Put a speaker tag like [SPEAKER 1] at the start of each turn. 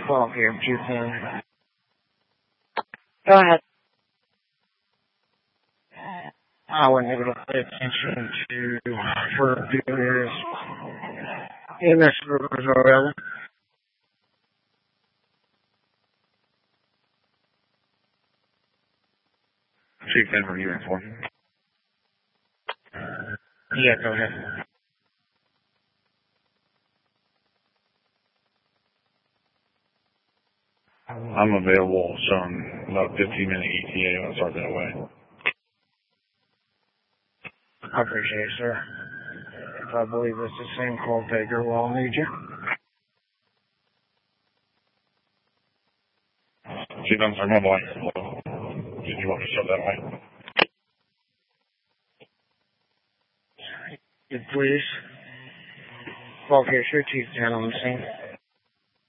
[SPEAKER 1] 12 here, 210. Go ahead. I wasn't able to pay attention to for viewers in this group as well.
[SPEAKER 2] Chief Denver, you inform.
[SPEAKER 1] Yeah, go ahead.
[SPEAKER 2] I'm available showing about 15-minute ETA when I start that way.
[SPEAKER 1] I appreciate it, sir. If I believe it's the same call taker, well, I'll need you.
[SPEAKER 2] Chief, I'm sorry, my line is low. Did you want me to show that way?
[SPEAKER 1] Please. 12 here, sure, Chief 10 on the scene.